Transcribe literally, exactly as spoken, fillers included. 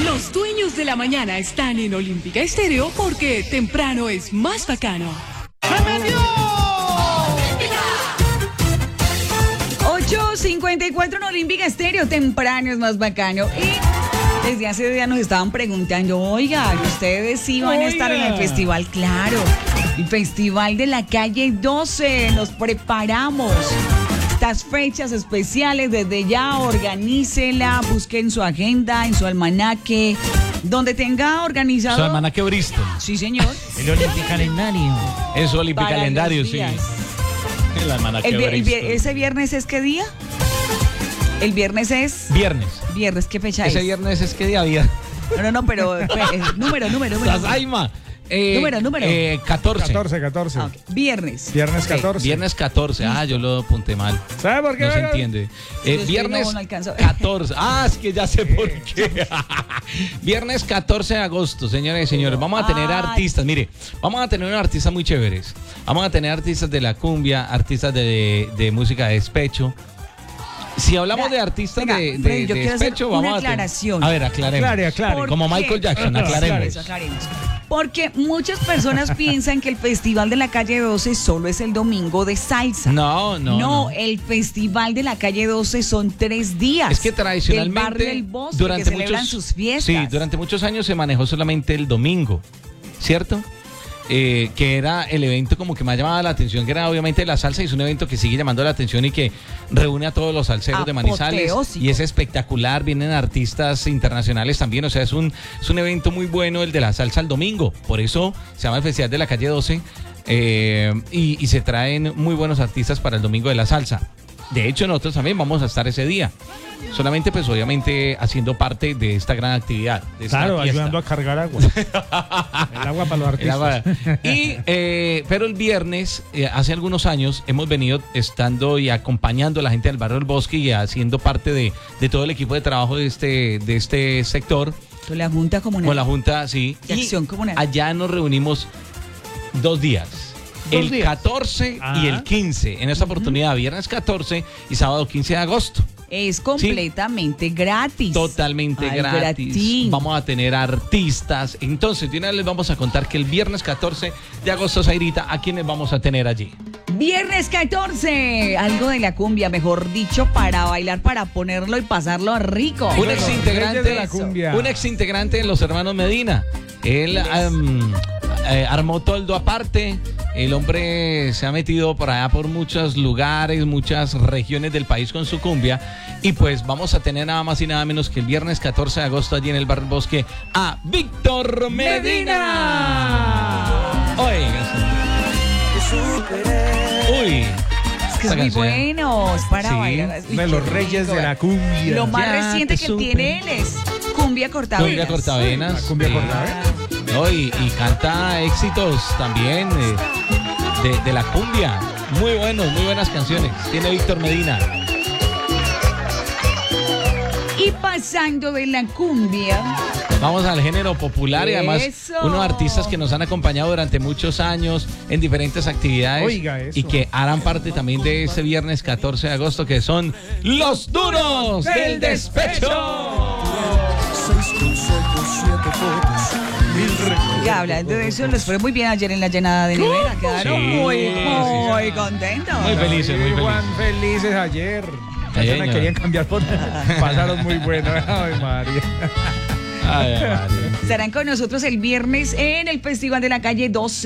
Los dueños de la mañana están en Olímpica Estéreo porque temprano es más bacano. ocho cincuenta y cuatro en Olímpica Estéreo, temprano es más bacano. Y desde hace días nos estaban preguntando, oigan, ¿ustedes sí van a estar en el festival? Claro, el Festival de la Calle doce, nos preparamos. Estas fechas especiales, desde ya, organícela, busquen su agenda, en su almanaque, donde tenga organizado. Su almanaque Bristol. Sí, señor. El Olympic Calendario. Eso, Olympic Para Calendario, los sí. días. El almanaque El, vi- el vi- Bristol. ¿Ese viernes es qué día? El viernes es... Viernes. Viernes, ¿qué fecha Ese es? viernes es qué día había. No, no, no, pero eh, número, número, número. Sasaima. Eh, Número, número. Eh, catorce. catorce, catorce. Ah, ok. Viernes. Viernes Ok. catorce. Viernes catorce. Ah, yo lo apunté mal. ¿Sabe por qué? No se entiende. Eh, Es que viernes no, no alcanzo. catorce. Ah, es que ya sé por qué. Viernes catorce de agosto, señoras y señores. Vamos a tener Ay. artistas. Mire, vamos a tener unos artistas muy chéveres. Vamos a tener artistas de la cumbia, artistas de, de música de despecho. Si hablamos Venga, de artistas venga, de, de, Freddy, yo de quiero hacer despecho, una vamos a tener. aclaración. A ver, aclaremos. Aclare, aclare. ¿Por Como qué? Michael Jackson, Ajá, aclaremos. Eso, aclaremos. Porque muchas personas piensan que el Festival de la Calle doce solo es el domingo de salsa. No, no, No, no. el Festival de la Calle doce son tres días. Es que tradicionalmente Del barrio del Bosque, durante que celebran muchos sus fiestas. Sí, durante muchos años se manejó solamente el domingo, ¿cierto? Eh, que era el evento como que más llamaba la atención, que era obviamente la salsa, y es un evento que sigue llamando la atención y que reúne a todos los salseros de Manizales, Apoteósico. y es espectacular. Vienen artistas internacionales también, o sea, es un, es un evento muy bueno el de la salsa el domingo, por eso se llama el Festival de la Calle doce, eh, y, y se traen muy buenos artistas para el domingo de la salsa. De hecho, nosotros también vamos a estar ese día. Solamente, pues, obviamente, haciendo parte de esta gran actividad. De esta Claro, fiesta. ayudando a cargar agua. El agua para los El artistas. agua. Y, eh, pero el viernes, eh, hace algunos años, hemos venido estando y acompañando a la gente del barrio del Bosque y haciendo parte de, de todo el equipo de trabajo de este, de este sector. Con la Junta Comunal. Con la Junta, sí. De Acción Comunal. Allá nos reunimos dos días. Dos El días. catorce Ah. y el quince. En esta oportunidad, viernes catorce y sábado quince de agosto. Es completamente gratis. Totalmente Ay, gratis. gratis. Vamos a tener artistas. Entonces, de una vez les vamos a contar que el viernes catorce de agosto, Zairita, ¿a quiénes vamos a tener allí? Viernes catorce, algo de la cumbia, mejor dicho, para bailar, para ponerlo y pasarlo rico. Un Los ex integrante Reyes de la Cumbia. Un ex integrante de los hermanos Medina. Él um, eh, armó toldo aparte. El hombre se ha metido por allá por muchos lugares, muchas regiones del país con su cumbia. Y pues vamos a tener nada más y nada menos que el viernes catorce de agosto allí en el Barrio Bosque a Víctor Medina. Oiga. Uy. Es que es esta muy canción. bueno, es para Sí, bailar. Uy, De qué los Reyes rico. de la Cumbia. Lo más Ya reciente te que supe. tiene él es Cumbia Cortavenas. Cumbia Cortavenas. La Cumbia sí. Cortavenas. No, y, y canta éxitos también eh, de, de la cumbia. Muy buenos, muy buenas canciones. Tiene Víctor Medina. Y pasando de la cumbia, Vamos al género popular y además Eso. unos artistas que nos han acompañado durante muchos años en diferentes actividades. Oiga, eso. Y que harán parte también de este viernes catorce de agosto, que son Los Duros del Despecho. y hablando de eso, les fue muy bien ayer en la llenada de nevera. Quedaron Sí, muy, sí, muy sí. contentos. Muy felices, muy Juan felices. felices ayer. Ay, Ayer me señor. querían cambiar por... Pasaron muy buenos. Ay, María. Ay, María. Estarán con nosotros el viernes en el Festival de la Calle doce.